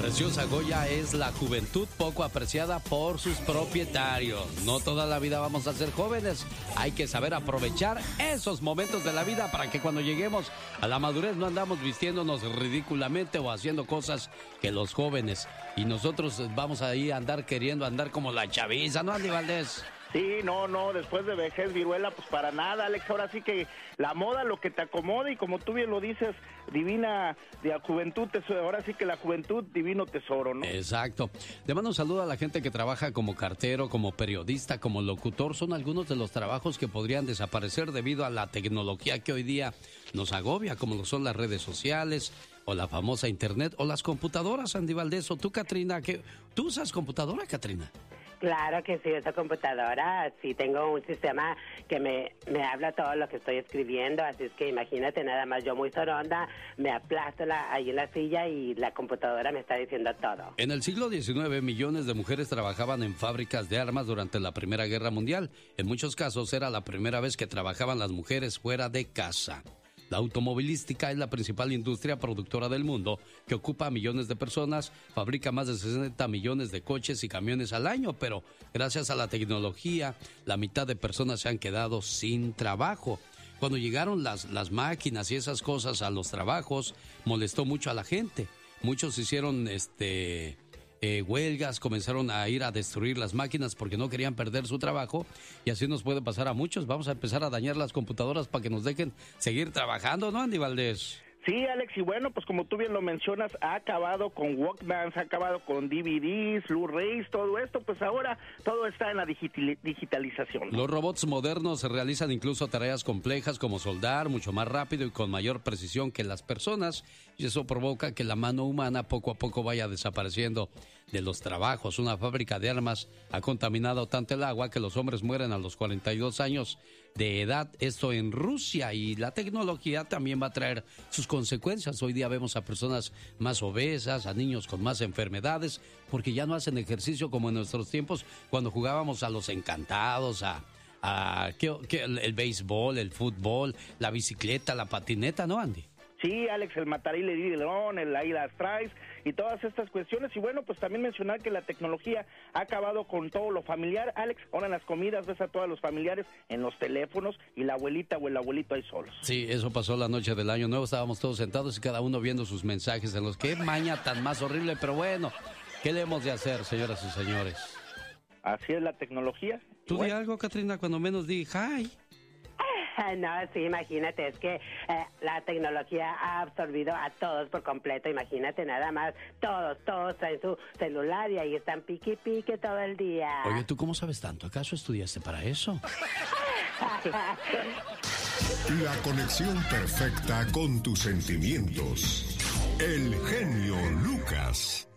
preciosa joya es la juventud poco apreciada por sus propietarios. No toda la vida vamos a ser jóvenes. Hay que saber aprovechar esos momentos de la vida para que cuando lleguemos a la madurez no andamos vistiéndonos ridículamente o haciendo cosas que los jóvenes. Y nosotros vamos ahí a andar queriendo andar como la chaviza, ¿no, Andy Valdés? Sí, no, después de vejez, viruela, pues para nada, Alex. Ahora sí que la moda, lo que te acomode, y como tú bien lo dices, divina de la juventud, ahora sí que la juventud, divino tesoro, ¿no? Exacto. Le mando un saludo a la gente que trabaja como cartero, como periodista, como locutor. Son algunos de los trabajos que podrían desaparecer debido a la tecnología que hoy día nos agobia, como lo son las redes sociales, o la famosa internet, o las computadoras, Andy Valdés. O tú, Catrina, ¿tú usas computadora, Catrina? Claro que sí, esa computadora, sí tengo un sistema que me habla todo lo que estoy escribiendo, así es que imagínate nada más, yo muy soronda, me aplasto ahí en la silla y la computadora me está diciendo todo. En el siglo XIX, millones de mujeres trabajaban en fábricas de armas durante la Primera Guerra Mundial. En muchos casos era la primera vez que trabajaban las mujeres fuera de casa. La automovilística es la principal industria productora del mundo, que ocupa a millones de personas, fabrica más de 60 millones de coches y camiones al año, pero gracias a la tecnología, la mitad de personas se han quedado sin trabajo. Cuando llegaron las máquinas y esas cosas a los trabajos, molestó mucho a la gente. Muchos hicieron huelgas, comenzaron a ir a destruir las máquinas porque no querían perder su trabajo, y así nos puede pasar a muchos. Vamos a empezar a dañar las computadoras para que nos dejen seguir trabajando, ¿no, Andy Valdés? Sí, Alex, y bueno, pues como tú bien lo mencionas, ha acabado con Walkmans, ha acabado con DVDs, Blu-rays, todo esto, pues ahora todo está en la digitalización. Los robots modernos realizan incluso tareas complejas como soldar mucho más rápido y con mayor precisión que las personas, y eso provoca que la mano humana poco a poco vaya desapareciendo de los trabajos. Una fábrica de armas ha contaminado tanto el agua que los hombres mueren a los 42 años de edad, esto en Rusia, y la tecnología también va a traer sus consecuencias. Hoy día vemos a personas más obesas, a niños con más enfermedades, porque ya no hacen ejercicio como en nuestros tiempos cuando jugábamos a los encantados, el béisbol, el fútbol, la bicicleta, la patineta, ¿no, Andy? Sí, Alex, el matarile de león, el ahí las traes y todas estas cuestiones. Y bueno, pues también mencionar que la tecnología ha acabado con todo lo familiar. Alex, ahora en las comidas ves a todos los familiares en los teléfonos y la abuelita o el abuelito ahí solos. Sí, eso pasó la noche del Año Nuevo. Estábamos todos sentados y cada uno viendo sus mensajes en los que maña tan más horrible. Pero bueno, ¿qué le hemos de hacer, señoras y señores? Así es la tecnología. Tú di algo, Catrina, cuando menos di hi. No, sí, imagínate, es que la tecnología ha absorbido a todos por completo, imagínate nada más, todos traen su celular y ahí están pique todo el día. Oye, ¿tú cómo sabes tanto? ¿Acaso estudiaste para eso? La conexión perfecta con tus sentimientos. El genio Lucas.